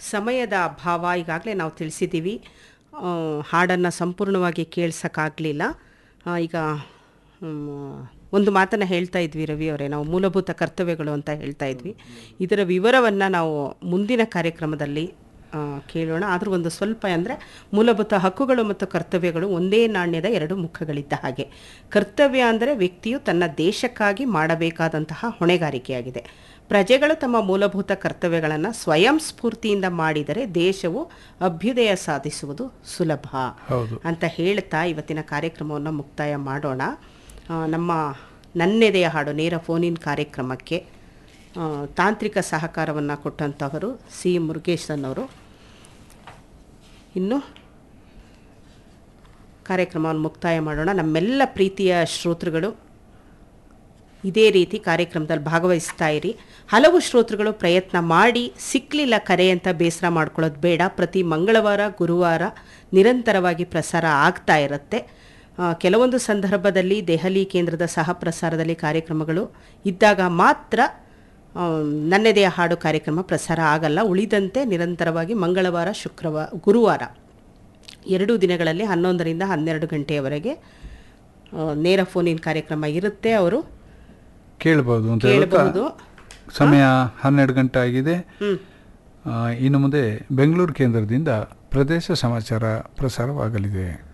ಸಮಯದ ಅಭಾವ ಈಗಾಗಲೇ ನಾವು ತಿಳಿಸಿದ್ದೀವಿ. ಹಾಡನ್ನು ಸಂಪೂರ್ಣವಾಗಿ ಕೇಳಿಸೋಕ್ಕಾಗಲಿಲ್ಲ. ಈಗ ಒಂದು ಮಾತನ್ನು ಹೇಳ್ತಾ ಇದ್ವಿ ರವಿ ಅವರೇ, ನಾವು ಮೂಲಭೂತ ಕರ್ತವ್ಯಗಳು ಅಂತ ಹೇಳ್ತಾ ಇದ್ವಿ. ಇದರ ವಿವರವನ್ನು ನಾವು ಮುಂದಿನ ಕಾರ್ಯಕ್ರಮದಲ್ಲಿ ಕೇಳೋಣ. ಆದರೂ ಒಂದು ಸ್ವಲ್ಪ ಅಂದರೆ ಮೂಲಭೂತ ಹಕ್ಕುಗಳು ಮತ್ತು ಕರ್ತವ್ಯಗಳು ಒಂದೇ ನಾಣ್ಯದ ಎರಡು ಮುಖಗಳಿದ್ದ ಹಾಗೆ. ಕರ್ತವ್ಯ ಅಂದರೆ ವ್ಯಕ್ತಿಯು ತನ್ನ ದೇಶಕ್ಕಾಗಿ ಮಾಡಬೇಕಾದಂತಹ ಹೊಣೆಗಾರಿಕೆಯಾಗಿದೆ. ಪ್ರಜೆಗಳು ತಮ್ಮ ಮೂಲಭೂತ ಕರ್ತವ್ಯಗಳನ್ನು ಸ್ವಯಂ ಸ್ಫೂರ್ತಿಯಿಂದ ಮಾಡಿದರೆ ದೇಶವು ಅಭ್ಯುದಯ ಸಾಧಿಸುವುದು ಸುಲಭ ಅಂತ ಹೇಳ್ತಾ ಇವತ್ತಿನ ಕಾರ್ಯಕ್ರಮವನ್ನು ಮುಕ್ತಾಯ ಮಾಡೋಣ. ನಮ್ಮ ನನ್ನೆದೆಯ ಹಾಡು ನೇರ ಫೋನಿನ್ ಕಾರ್ಯಕ್ರಮಕ್ಕೆ ತಾಂತ್ರಿಕ ಸಹಕಾರವನ್ನು ಕೊಟ್ಟಂಥವರು ಸಿ ಮುರುಗೇಶನ್ ಅವರು. ಇನ್ನು ಕಾರ್ಯಕ್ರಮವನ್ನು ಮುಕ್ತಾಯ ಮಾಡೋಣ. ನಮ್ಮೆಲ್ಲ ಪ್ರೀತಿಯ ಶ್ರೋತೃಗಳು ಇದೇ ರೀತಿ ಕಾರ್ಯಕ್ರಮದಲ್ಲಿ ಭಾಗವಹಿಸ್ತಾ ಇರಿ. ಹಲವು ಶ್ರೋತೃಗಳು ಪ್ರಯತ್ನ ಮಾಡಿ ಸಿಕ್ಕಲಿಲ್ಲ ಕರೆ ಅಂತ ಬೇಸರ ಮಾಡ್ಕೊಳ್ಳೋದು ಬೇಡ. ಪ್ರತಿ ಮಂಗಳವಾರ ಗುರುವಾರ ನಿರಂತರವಾಗಿ ಪ್ರಸಾರ ಆಗ್ತಾ ಇರುತ್ತೆ. ಕೆಲವೊಂದು ಸಂದರ್ಭದಲ್ಲಿ ದೆಹಲಿ ಕೇಂದ್ರದ ಸಹ ಪ್ರಸಾರದಲ್ಲಿ ಕಾರ್ಯಕ್ರಮಗಳು ಇದ್ದಾಗ ಮಾತ್ರ ನನ್ನೆದೆಯ ಹಾಡು ಕಾರ್ಯಕ್ರಮ ಪ್ರಸಾರ ಆಗಲ್ಲ. ಉಳಿದಂತೆ ನಿರಂತರವಾಗಿ ಮಂಗಳವಾರ ಗುರುವಾರ 2 ದಿನಗಳಲ್ಲಿ 11ರಿಂದ 12 ಗಂಟೆಯವರೆಗೆ ನೇರ ಫೋನಿನ ಕಾರ್ಯಕ್ರಮ ಇರುತ್ತೆ. ಅವರು ಕೇಳಬಹುದು. ಸಮಯ 12 ಗಂಟೆ ಆಗಿದೆ. ಇನ್ನು ಮುಂದೆ ಬೆಂಗಳೂರು ಕೇಂದ್ರದಿಂದ ಪ್ರದೇಶ ಸಮಾಚಾರ ಪ್ರಸಾರವಾಗಲಿದೆ.